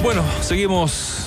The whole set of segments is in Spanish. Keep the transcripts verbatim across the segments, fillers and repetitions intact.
Bueno, seguimos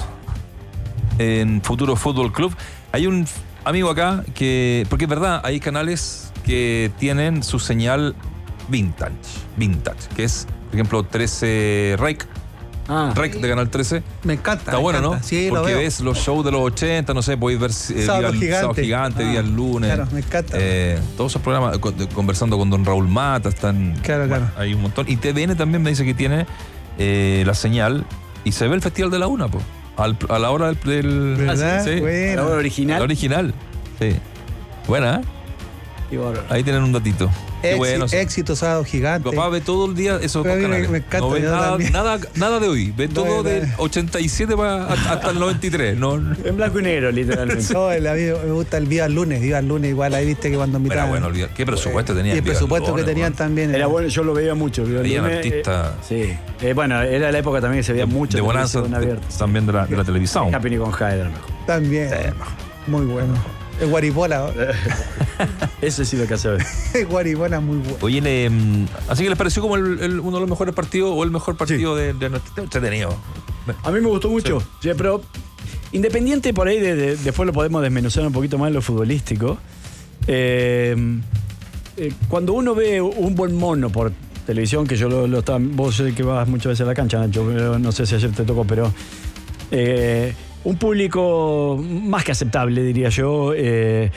en Futuro Fútbol Club. Hay un amigo acá que, porque es verdad, hay canales que tienen su señal vintage, vintage, que es, por ejemplo, trece Rec. Ah, Rec de Canal trece. Me encanta. Está me bueno, encanta. ¿no? Sí, porque lo veo. ves los shows de los ochenta, no sé, podéis ver eh, Sábado día, Gigante. Sábado Gigante, Ah, día lunes. Claro, me encanta. Eh, todos esos programas, con- conversando con don Raúl Mata, están. Claro, bueno, claro. hay un montón. Y T V N también me dice que tiene eh, la señal y se ve el Festival de la Una, pues. Al, a la hora del. del ¿Verdad? sí, Bueno. la obra original. la original. Sí. Buena, ¿eh? Y bárbaro. Ahí tienen un datito. Qué Éxi- bueno. sí. Éxito, Sábado Gigante. Mi papá ve todo el día esos Pero a mí me- canales. me encanta, no ve yo nada, también. nada, nada de hoy. Ve No todo ve del nada. ochenta y siete pa- hasta el noventa y tres. No, no. En blanco y negro, literalmente. No, el- a mí me gusta el Viva el Lunes, Viva el Lunes, igual ahí viste que cuando Era invitaban. bueno, olvidar. ¿Qué presupuesto tenía? Y el Viva presupuesto que Lunes, tenían bueno. también. Era bueno, yo lo veía mucho. Viva el Veían Lunes, artistas. eh, sí. Eh, bueno, era la época también que se veía mucho. De bonanza televisión abierta. también de la, de la televisión. Happy con Hyder. También. Muy bueno. El Guaripola. Ese sí lo que hace ver. El Guaripola muy bueno. Oye, le, mm, así que les pareció como el- el- uno de los mejores partidos o el mejor partido de, de nuestro entretenido. A mí me gustó mucho. Sí, pero independiente por ahí, de, de- después lo podemos desmenuzar un poquito más en lo futbolístico. Eh, eh, cuando uno ve un buen mono por televisión, que yo lo, lo estaba. Vos sé que vas muchas veces a la cancha, Nacho, pero no sé si ayer te tocó, pero. eh, un público más que aceptable, diría yo. eh,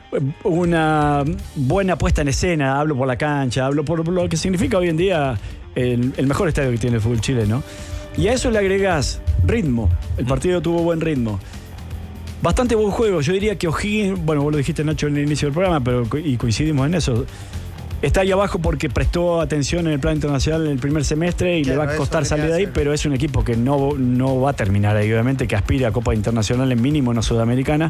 una buena puesta en escena, hablo por la cancha, hablo por lo que significa hoy en día el, el mejor estadio que tiene el fútbol chileno. Y a eso le agregás ritmo. El partido tuvo buen ritmo. Bastante buen juego. Yo diría que O'Higgins, bueno, vos lo dijiste, Nacho, en el inicio del programa, pero co- y coincidimos en eso. Está ahí abajo porque prestó atención en el plan internacional en el primer semestre y Claro, le va a eso costar quería salir de ahí, hacer. pero es un equipo que no, no va a terminar ahí, obviamente, que aspira a Copa Internacional en mínimo, no sudamericana,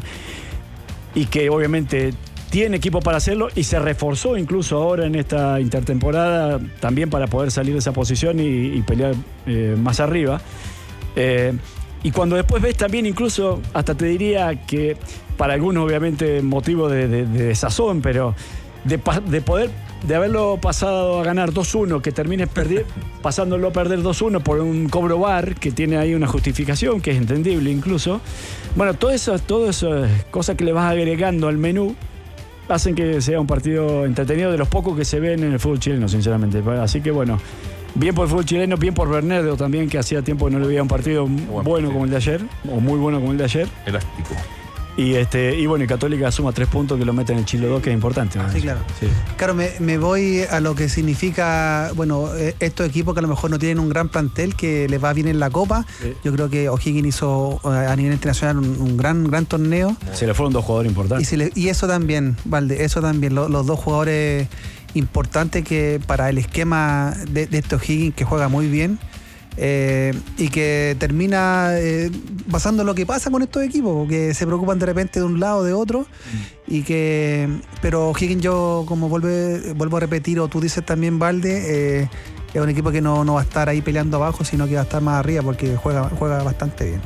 y que obviamente tiene equipo para hacerlo y se reforzó incluso ahora en esta intertemporada también para poder salir de esa posición y, y pelear eh, más arriba. Eh, y cuando después ves también incluso, hasta te diría que para algunos obviamente motivo de, de- de desazón, pero de, pa- de poder, de haberlo pasado a ganar dos uno, que termines perdi- pasándolo a perder dos uno por un cobro V A R, que tiene ahí una justificación, que es entendible incluso. Bueno, todas esas, todas esas cosas que le vas agregando al menú hacen que sea un partido entretenido, de los pocos que se ven en el fútbol chileno, sinceramente. Así que bueno, bien por el fútbol chileno, bien por Bernardo también, que hacía tiempo que no le veía un partido bueno, partido. como el de ayer, o muy bueno como el de ayer. Elástico. Y este y bueno, y Católica suma tres puntos que lo mete en el Chile dos, que es importante. ¿no? Sí, claro. Sí. Claro, me, me voy a lo que significa, bueno, eh, estos equipos que a lo mejor no tienen un gran plantel, que les va bien en la Copa. Sí. Yo creo que O'Higgins hizo eh, a nivel internacional un, un gran, gran torneo. Se le fueron dos jugadores Y, importantes. se le- y eso también, Valde, eso también, lo- los dos jugadores importantes que para el esquema de, de este O'Higgins, que juega muy bien, eh, y que termina eh, pasando lo que pasa con estos equipos, que se preocupan de repente de un lado o de otro, y que, pero O'Higgins, yo como vuelve, vuelvo a repetir, o tú dices también, Valde, eh, es un equipo que no, no va a estar ahí peleando abajo, sino que va a estar más arriba, porque juega, juega bastante bien.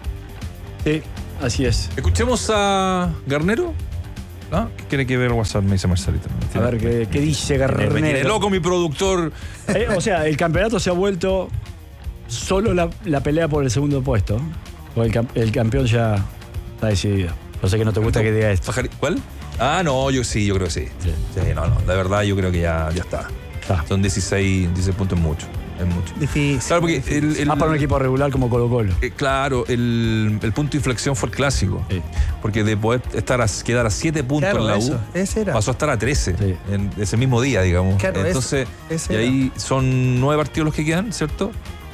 Sí, así es. Escuchemos a Garnero. ¿Ah? ¿Qué quiere que ver el WhatsApp? Me dice Marcelito. A ver qué, qué dice Me tiene Garnero. loco mi productor. Eh, o sea, el campeonato se ha vuelto solo la, la pelea por el segundo puesto. O el, cam- el campeón ya está decidido. No sé que no te gusta que diga esto. Pajari- ¿Cuál? Ah, no, yo sí, yo creo que sí. Sí. Sí, no, no. La verdad, yo creo que ya, ya está. Está. Son dieciséis, dieciséis puntos, es mucho. Es mucho. Difícil. Claro, porque el, el- Más para un equipo regular como Colo Colo. eh, claro, el, el punto de inflexión fue el clásico. Sí. Porque de poder estar a, quedar a siete puntos Claro, en la eso, U, ese era. pasó a estar a trece Sí. en ese mismo día, digamos. Claro, Entonces, ese y ahí son nueve partidos los que quedan, ¿cierto?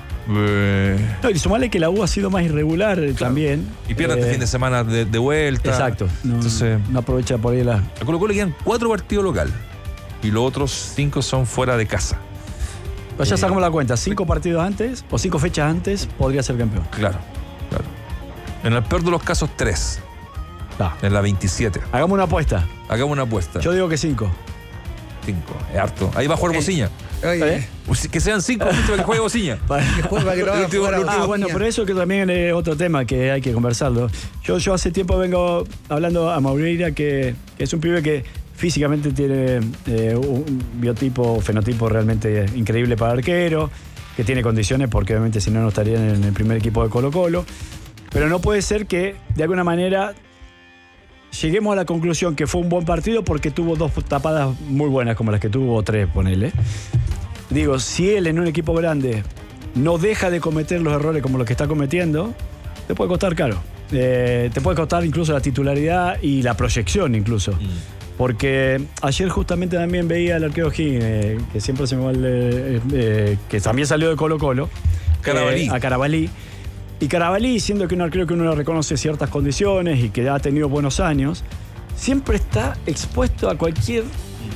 Eh, No, y sumarle que la U ha sido más irregular eh, también. y pierde este Eh, fin de semana de, de vuelta. Exacto. No, Entonces, no aprovecha por ahí la. a Colo Colo le quedan cuatro partidos local y los otros cinco son fuera de casa. Pues ya Eh, sacamos la cuenta. Cinco partidos antes o cinco fechas antes podría ser campeón. Claro, claro. En el peor de los casos, tres. Ah. En la veintisiete. Hagamos una apuesta. Hagamos una apuesta. Yo digo que cinco. Cinco. Es harto. Ahí va a jugar Bociña. Oye, ¿Eh? Pues que sean cinco para que juegue Bociña. que juega, que lo haga El último- jugar a el último- Ah, Bociña. bueno, pero eso que también es otro tema que hay que conversarlo. Yo, yo hace tiempo vengo hablando a Maureira, que, que es un pibe que físicamente tiene eh, un biotipo, fenotipo realmente increíble para arquero, que tiene condiciones, porque obviamente si no, no estaría en el primer equipo de Colo-Colo. Pero no puede ser que, de alguna manera, lleguemos a la conclusión que fue un buen partido porque tuvo dos tapadas muy buenas, como las que tuvo, o tres, ponele. Digo, si él en un equipo grande no deja de cometer los errores como los que está cometiendo, te puede costar caro. Eh, te puede costar incluso la titularidad y la proyección incluso. Mm. Porque ayer justamente también veía al arquero Higgins, eh, que siempre se me va el, eh, eh, que también salió de Colo-Colo. Carabalí. Eh, a Carabalí. Y Carabalí, siendo que uno arquero que uno le reconoce ciertas condiciones y que ha tenido buenos años, siempre está expuesto a cualquier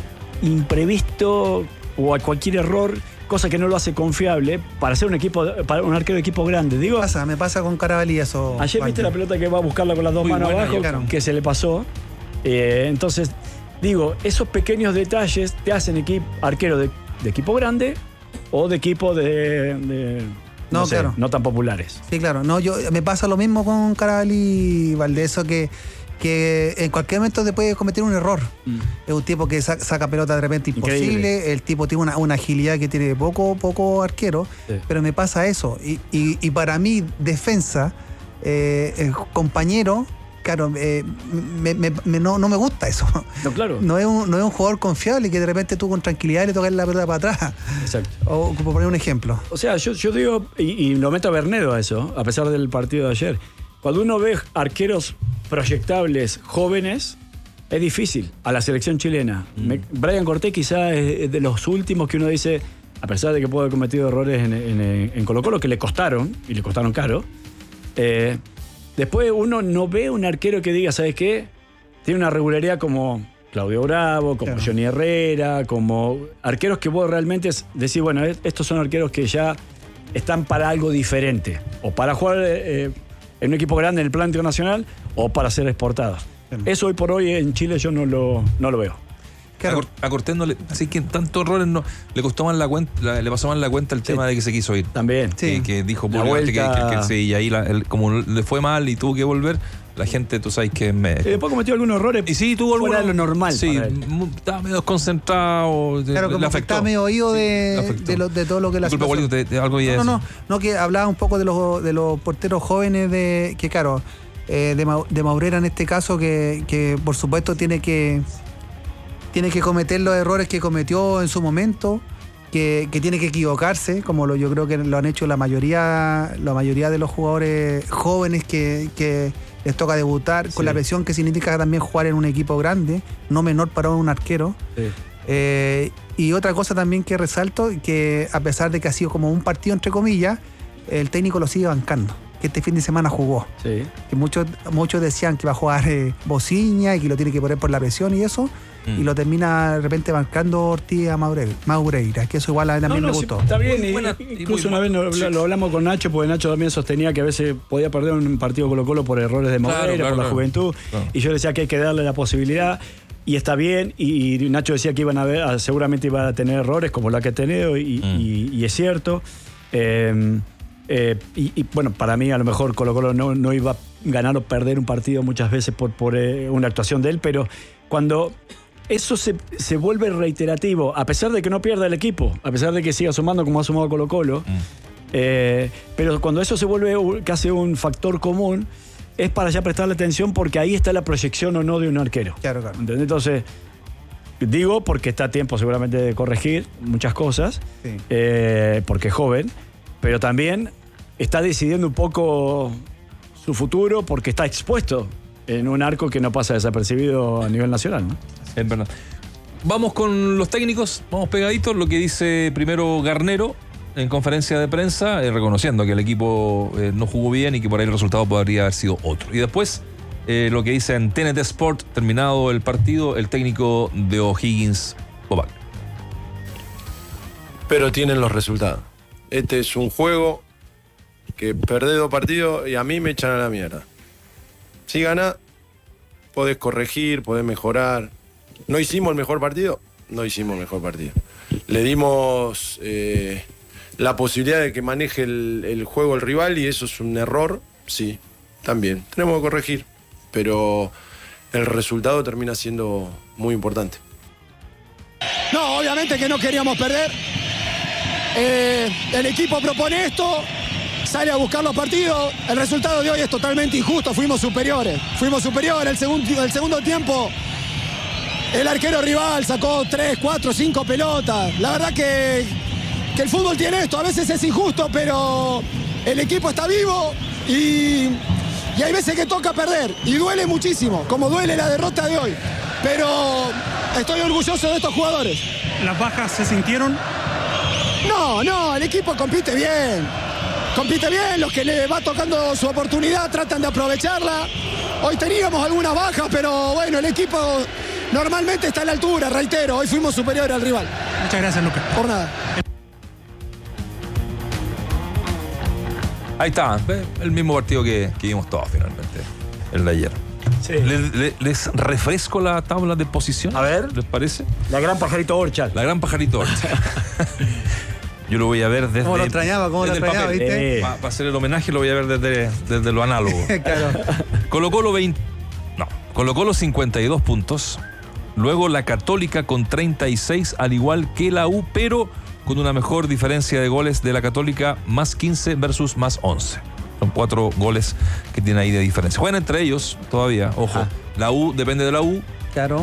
imprevisto o a cualquier error, cosa que no lo hace confiable para ser un equipo, para un arquero de equipo grande. Digo, me pasa, me pasa con Carabalí eso. Ayer viste la pelota que va a buscarla con las dos Muy manos buena, abajo, claro. que se le pasó. Eh, entonces, digo, esos pequeños detalles te hacen equipo, arquero de, de equipo grande o de equipo de, de no, no, sé, claro. no tan populares. Sí, claro. No, yo me pasa lo mismo con Carabalí, Valdeso, que que en cualquier momento te puede cometer un error. Mm. Es un tipo que saca, saca pelota de repente imposible. Increíble. El tipo tiene una, una agilidad que tiene poco, poco arquero, sí. Pero me pasa eso. Y, y, y para mí, defensa, eh, el compañero, claro, eh, me, me, me, no, no me gusta eso. No, claro. No es, un, no es un jugador confiable que de repente tú con tranquilidad le tocas la pelota para atrás. Exacto. O por poner un ejemplo. O sea, yo, yo digo, y, y lo meto a Bernedo a eso, a pesar del partido de ayer. Cuando uno ve arqueros proyectables jóvenes, es difícil a la selección chilena. Mm. Me, Brian Cortés quizás es de los últimos que uno dice, a pesar de que puede haber cometido errores en, en, en Colo-Colo, que le costaron, y le costaron caro, eh, después uno no ve un arquero que diga, ¿sabes qué? Tiene una regularidad como Claudio Bravo, como claro. Johnny Herrera, como arqueros que vos realmente decís, bueno, estos son arqueros que ya están para algo diferente, o para jugar eh, en un equipo grande en el plan internacional, o para ser exportados. Bien. Eso hoy por hoy en Chile yo no lo, no lo veo. Claro. A Cortés no le, así que tantos errores no le costó más la cuenta, le pasó más la cuenta el sí. tema de que se quiso ir. También. Sí. Que, que dijo la vuelta... que, que, que, que sí, y ahí la, el, como le fue mal y tuvo que volver, la gente, tú sabes que me... Y después cometió algunos errores. Y sí, tuvo fuera algunos, de lo normal. Sí, estaba medio desconcentrado. Claro, como que estaba medio oído de, sí, de, lo, de todo lo que la Disculpa, Walito, de, de algo ya no, no, no, no, que hablaba un poco de los, de los porteros jóvenes de que, claro, eh, de, Ma, de Maurera en este caso, que, que por supuesto tiene que tiene que cometer los errores que cometió en su momento, que, que tiene que equivocarse, como lo, yo creo que lo han hecho la mayoría, la mayoría de los jugadores jóvenes que, que les toca debutar, sí. Con la presión que significa también jugar en un equipo grande, no menor para un arquero. Sí. Eh, y otra cosa también que resalto, que a pesar de que ha sido como un partido entre comillas, el técnico lo sigue bancando, que este fin de semana jugó. Sí. Que muchos, muchos decían que va a jugar eh, Bociña y que lo tiene que poner por la presión y eso, mm. y lo termina de repente bancando Ortiz a Maureira, Maureira, que eso igual a mí también no, no, me gustó. Sí, está bien, y, buena, incluso una vez lo, sí. lo hablamos con Nacho, porque Nacho también sostenía que a veces podía perder un partido Colo-Colo por errores de Maureira, claro, claro, por la claro. juventud, claro. y yo decía que hay que darle la posibilidad. Y está bien, y, y Nacho decía que iban a ver, seguramente iba a tener errores como la que ha tenido, y, mm. y, y es cierto. Eh, eh, y, y bueno, para mí a lo mejor Colo-Colo no, no iba a ganar o perder un partido muchas veces por, por eh, una actuación de él, pero cuando eso se, se vuelve reiterativo, a pesar de que no pierda el equipo, a pesar de que siga sumando como ha sumado Colo-Colo, mm. eh, pero cuando eso se vuelve casi un factor común, es para ya prestarle atención, porque ahí está la proyección o no de un arquero. Claro, claro. ¿Entendés? Entonces, digo porque está a tiempo seguramente de corregir muchas cosas, sí. eh, porque es joven, pero también está decidiendo un poco su futuro porque está expuesto en un arco que no pasa desapercibido a nivel nacional, ¿no? Es verdad. Vamos con los técnicos, vamos pegaditos. Lo que dice primero Garnero en conferencia de prensa, eh, reconociendo que el equipo eh, no jugó bien y que por ahí el resultado podría haber sido otro. Y después, eh, lo que dice en T N T Sport, terminado el partido, el técnico de O'Higgins, Bobac. Pero tienen los resultados. Este es un juego que perdés dos partidos y a mí me echan a la mierda. Si ganás, podés corregir, podés mejorar. ¿No hicimos el mejor partido? No hicimos el mejor partido. Le dimos... Eh, la posibilidad de que maneje el, el juego el rival, y eso es un error, sí, también. Tenemos que corregir, pero el resultado termina siendo muy importante. No, obviamente que no queríamos perder. Eh, el equipo propone esto, sale a buscar los partidos. El resultado de hoy es totalmente injusto. Fuimos superiores. Fuimos superiores. El segundo, el segundo tiempo, el arquero rival sacó tres, cuatro, cinco pelotas. La verdad que, que el fútbol tiene esto. A veces es injusto, pero el equipo está vivo y, y hay veces que toca perder. Y duele muchísimo, como duele la derrota de hoy. Pero estoy orgulloso de estos jugadores. ¿Las bajas se sintieron? No, no, el equipo compite bien. Compite bien, los que le va tocando su oportunidad tratan de aprovecharla. Hoy teníamos algunas bajas, pero bueno, el equipo normalmente está a la altura, reitero. Hoy fuimos superiores al rival. Muchas gracias, Lucas. Por nada. Ahí está, el mismo partido que, que vimos todos finalmente, el de ayer. Sí. ¿Les, les, les refresco la tabla de posición? A ver. ¿Les parece? La gran pajarito Orchard. La gran pajarito Orchard. Yo lo voy a ver desde... ¿Cómo lo extrañaba? ¿Cómo lo desde el extrañaba, papel. viste? Eh. Para hacer el homenaje lo voy a ver desde, desde lo análogo. Claro. Colo Colo veinte... No, Colo Colo cincuenta y dos puntos. Luego la Católica con treinta y seis, al igual que la U, pero con una mejor diferencia de goles de la Católica, más quince versus más once. Son cuatro goles que tiene ahí de diferencia. Juegan entre ellos todavía, ojo. Ah. La U depende de la U Claro.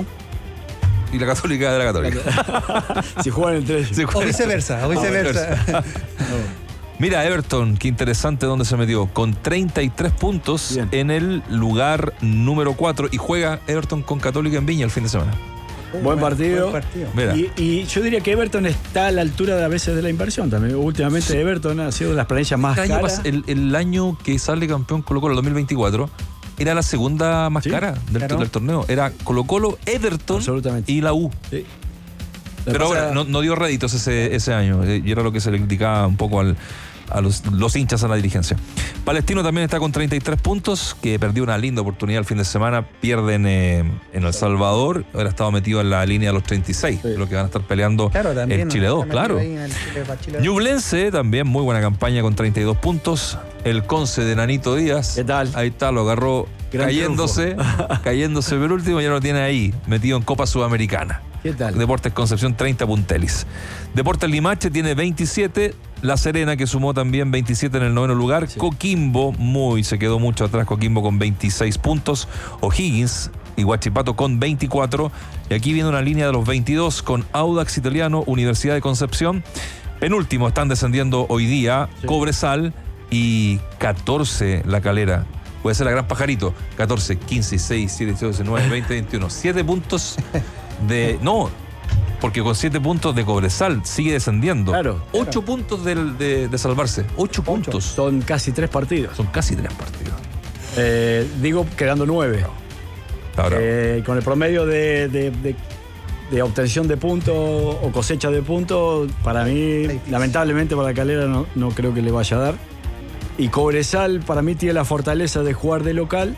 y la Católica de la Católica. Si juegan entre ellos. Sí, O juegan- viceversa, o viceversa. Mira, Everton, qué interesante dónde se metió. Con treinta y tres puntos Bien. en el lugar número cuatro. Y juega Everton con Católica en Viña el fin de semana. Buen partido. Buen partido. Mira. Y, y yo diría que Everton está a la altura de a veces de la inversión también. Últimamente Everton ha sido de las planillas más El año, caras. pas- el, el año que sale campeón Colo Colo, el dos mil veinticuatro, era la segunda más Sí, cara del, claro. del torneo. Era Colo Colo, Everton Absolutamente. y la U. Sí. Lo Pero que pasa- ahora no, no dio réditos ese, ese año. eh, Y era lo que se le criticaba un poco al, a los, los hinchas a la dirigencia. Palestino también está con treinta y tres puntos, que perdió una linda oportunidad el fin de semana. Pierden eh, en El Salvador. Ahora estaba metido en la línea de los treinta y seis, Sí. lo que van a estar peleando Claro, también. el Chile ¿no? dos, Está metido claro. ahí en el Chile para Chile dos. Ñublense también, muy buena campaña con treinta y dos puntos. El Conce de Nanito Díaz. ¿Qué tal? Ahí está, lo agarró Gran cayéndose, cayéndose pero último ya lo tiene ahí, metido en Copa Sudamericana. ¿Qué tal? Deportes Concepción, treinta puntelis. Deportes Limache tiene veintisiete. La Serena, que sumó también veintisiete en el noveno lugar. Sí. Coquimbo, muy, se quedó mucho atrás Coquimbo con veintiséis puntos. O'Higgins y Huachipato con veinticuatro. Y aquí viene una línea de los veintidós con Audax Italiano, Universidad de Concepción. Penúltimo, están descendiendo hoy día Sí. Cobresal y catorce La Calera. Puede ser la Gran Pajarito. catorce, quince, dieciséis, diecisiete, dieciocho, diecinueve, veinte, veintiuno. siete puntos de... No, porque con siete puntos de Cobresal sigue descendiendo. Claro, ocho puntos del- de, de salvarse. ocho puntos. Son casi tres partidos. Son casi tres partidos. Eh, digo, quedando nueve. Ahora, Eh, con el promedio de, de- de- de obtención de puntos o cosecha de puntos, para mí, difícil. lamentablemente para Calera no, no creo que le vaya a dar. Y Cobresal para mí tiene la fortaleza de jugar de local,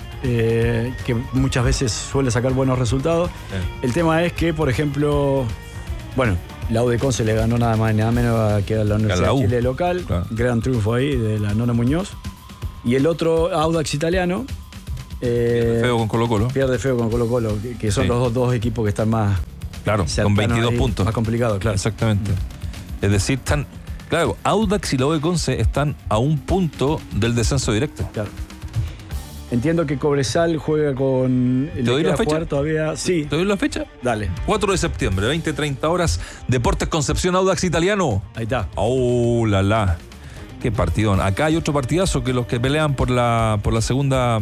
eh, que muchas veces suele sacar buenos resultados. El tema es que, por ejemplo, bueno, la U de Conce le ganó nada más y nada menos que a la Universidad la U. de Chile local. Claro. Gran triunfo ahí de la Nona Muñoz. Y el otro, Audax Italiano. eh, feo con Colo Colo. Pierde feo con Colo Colo, que, que son Sí. los dos, dos equipos que están más Claro, con cercanos veintidós ahí, puntos. Más complicado, claro. Exactamente. Es decir, están... Claro, Audax y la U de Conce están a un punto del descenso directo. Claro. Entiendo que Cobresal juega con. ¿Te doy la fecha? Todavía. Sí, ¿Te doy la fecha? dale. cuatro de septiembre, veinte treinta horas, Deportes Concepción, Audax Italiano. Ahí está. Oh, la la. Qué partidón. Acá hay otro partidazo que los que pelean por la por la segunda.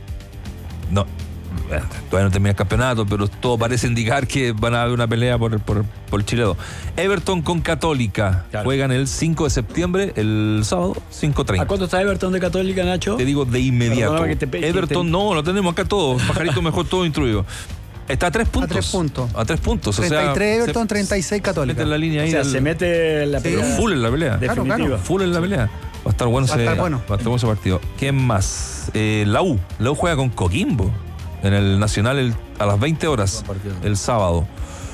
No, bueno, todavía no termina el campeonato, pero todo parece indicar que van a haber una pelea por, por, por el Chile dos. Everton con Católica. Claro. Juegan el cinco de septiembre, el sábado, cinco ¿A treinta. cuánto está Everton de Católica, Nacho? Te digo de inmediato. Perdóname que te pe- que Everton, te- no, lo tenemos acá todo. Pajarito mejor todo instruido. Está a tres puntos. tres puntos. A tres puntos. O sea, treinta y tres Everton, se- treinta y seis se Católica. mete en la línea O ahí. sea, del- se mete en la Sí. pero pelea full en la pelea. Claro, definitiva. claro. Full en la pelea. Va a estar bueno Va a ese, estar bueno. va a estar bueno ese partido. ¿Quién más? Eh, la U. La U juega con Coquimbo en el Nacional el- a las veinte horas Buen partido. el sábado.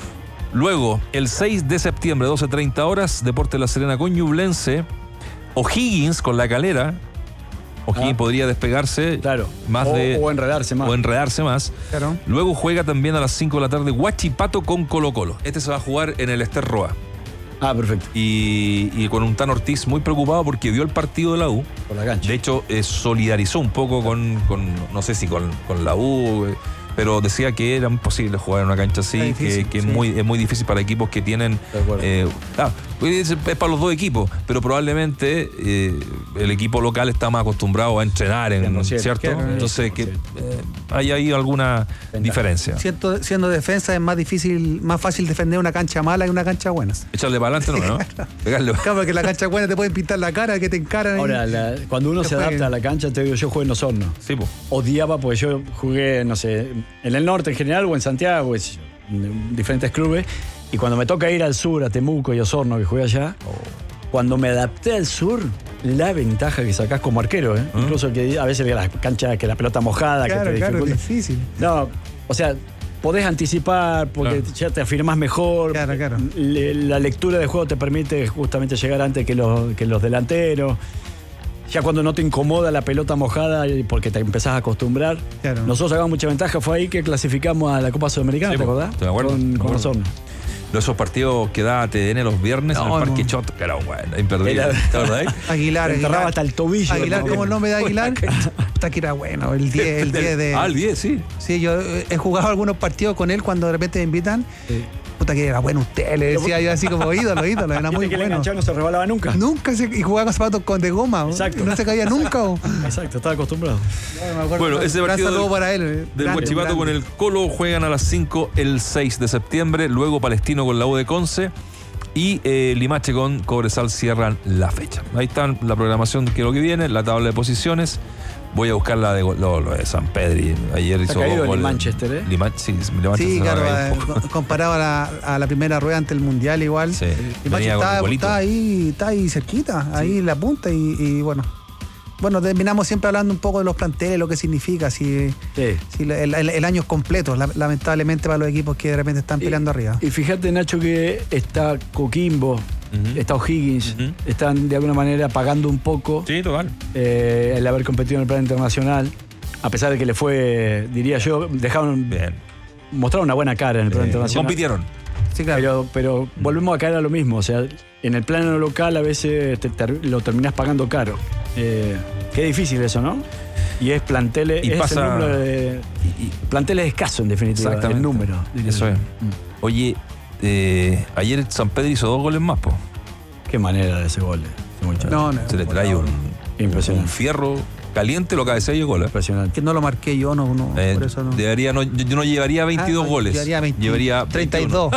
Luego, el seis de septiembre, doce treinta horas, Deportes La Serena con Ñublense. O'Higgins con La Calera. O'Higgins Ah. podría despegarse Claro. más o, de, o enredarse más. o enredarse más. Claro. Luego juega también a las cinco de la tarde Huachipato con Colo Colo. Este se va a jugar en el Ester Roa. Ah, perfecto. Y, y con un Tan Ortiz muy preocupado porque vio el partido de la U. Por la cancha. De hecho, eh, solidarizó un poco con, con, no sé si con, con la U, eh, pero decía que era imposible jugar en una cancha así, Es difícil, que, que sí. es, muy, es muy difícil para equipos que tienen... De acuerdo. eh, ah, es, es para los dos equipos, pero probablemente eh, el equipo local está más acostumbrado a entrenar, en, cien por ciento, ¿cierto? claro. Entonces, que cien por ciento. eh, hay ahí alguna Ventaja. diferencia. Siendo, siendo defensa es más difícil, más fácil defender una cancha mala que una cancha buena. Echarle para adelante, ¿no? ¿no? Pegarle. Claro, porque la cancha buena te pueden pintar la cara, que te encaran ahí. Ahora, la- cuando uno Que se adapta jueguen. a la cancha, te digo, yo jugué en Osorno. Sí, pues. Odiaba porque yo jugué, no sé, en el norte en general o en Santiago, qué sé yo, en diferentes clubes. Y cuando me toca ir al sur, a Temuco y Osorno, que jugué allá, cuando me adapté al sur, la ventaja que sacás como arquero, ¿eh? ¿Ah? Incluso que a veces veía la cancha, que la pelota mojada, Claro, que te claro, es dificulta. difícil. No, o sea, podés anticipar porque Claro. ya te afirmás mejor. Claro, claro. Le- la lectura de juego te permite justamente llegar antes que los, que los delanteros. Ya cuando no te incomoda la pelota mojada y porque te empezás a acostumbrar. Claro. Nosotros sacamos mucha ventaja. Fue ahí que clasificamos a la Copa Sudamericana, Sí, ¿te po, acordás? estoy de acuerdo, Con, de con acuerdo. Osorno. Esos partidos que da A T N los viernes en No, el Parque no. Chot, que era bueno, imperdible. Era- ¿Te acordás? Aguilar, Te enterraba Aguilar. hasta el tobillo. Aguilar, ¿no? como el nombre de Aguilar, puta que era bueno, el diez, el diez de... Ah, el diez, sí. Sí, yo he jugado algunos partidos con él cuando de repente me invitan. Sí. Puta que era bueno usted, le decía yo así como ídolo, ídolo, era Viste muy que el bueno. enganchado no se rebalaba nunca. Nunca se, y jugaba con zapatos con de goma, ¿o? Exacto. No se caía nunca. ¿o? Exacto, estaba acostumbrado. No, me acuerdo. Bueno, ese Gran partido saludo del- para él. Del grande, Huachipato con grande. el Colo juegan a las cinco el seis de septiembre, luego Palestino con la U de Conce y eh, Limache con Cobresal cierran la fecha. Ahí está la programación que es lo que viene, la tabla de posiciones. Voy a buscar la de, go- lo, lo de San Pedri. Ayer Está hizo caído dos el goles. Manchester, ¿eh? Limache, sí, Limache Sí, se claro, va a caer un eh, poco. co- comparado a la, a la primera rueda ante el Mundial igual. Sí, Y Macho venía con está, igualito. está ahí, está ahí cerquita, ahí en la punta y, y bueno. Bueno, terminamos siempre hablando un poco de los planteles, lo que significa, si, Sí. si el, el- el año es completo, la- lamentablemente para los equipos que de repente están peleando arriba. Y fíjate, Nacho, que está Coquimbo, Ujú. está O'Higgins, Ujú. están de alguna manera pagando un poco Sí, total. eh, el haber competido en el plano internacional, a pesar de que le fue, diría yo, dejaron, Bien. mostraron una buena cara en el plano Eh, internacional. compitieron. Sí, claro. Pero, pero volvemos a caer a lo mismo, o sea, en el plano local a veces te- te- lo terminás pagando caro. Eh, qué difícil eso, ¿no? Y es planteles, Y es pasa- el número de Y- y- planteles escaso en definitiva, Exactamente. el número. diría Eso yo. es. Mm. Oye, eh, ayer San Pedro hizo dos goles más, po. Qué manera de ese gol. ese muchacho. No, no. Se le trae un, Impresionante. un fierro caliente, lo cabecea y gol. ¿eh? Impresionante. Que no lo marqué yo, no, no Eh, por eso no. debería, no, yo yo no llevaría veintidós Ah, no, goles. Llevaría, veinte, Llevaría treinta y dos.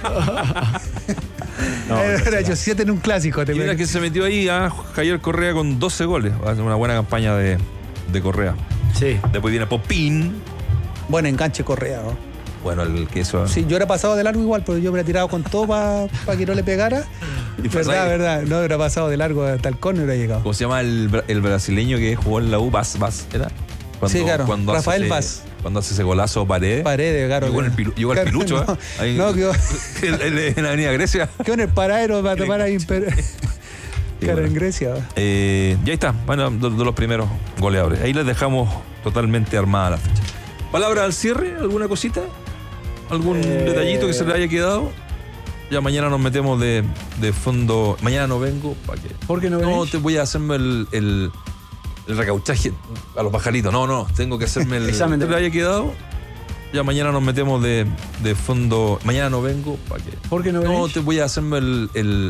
No, Era hecho siete en un clásico. Te Y mira cuento. que se metió ahí a Javier Correa con doce goles. Va a ser una buena campaña de, de Correa. Sí. Después viene Popín. Buen enganche Correa, ¿no? Bueno, el que eso. Sí, yo era pasado de largo igual, pero yo me hubiera tirado con todo para que no le pegara. Y fue verdad, ahí. verdad. No hubiera pasado de largo hasta el córner hubiera llegado. ¿Cómo se llama el, bra- el brasileño que jugó en la U? Vaz, Vaz, ¿era? Sí, claro. hace Rafael ese- Vaz. Cuando hace ese golazo Paredes. Paredes, claro. Llegó, en el pilu- llegó al Claro, pilucho, ¿eh? no, Ahí- no, quedó, en, en- en la Avenida Grecia. quedó en el paradero para tomar ahí en, Per- claro, bueno. en Grecia. Eh, y ahí está, bueno, de, de los primeros goleadores. Ahí les dejamos totalmente armada la fecha. ¿Palabra al cierre? ¿Alguna cosita? ¿Algún Eh, detallito que se le haya quedado? Ya mañana nos metemos de, de fondo. Mañana no vengo. ¿Para qué? ¿Por qué no No, venís? te voy a hacerme el, el, el recauchaje a los pajaritos. No, no, tengo que hacerme el Examen de- ¿Te le haya quedado? Ya mañana nos metemos de, de fondo. Mañana no vengo. ¿Para qué? ¿Por qué no No, venís? te voy a hacerme el, el,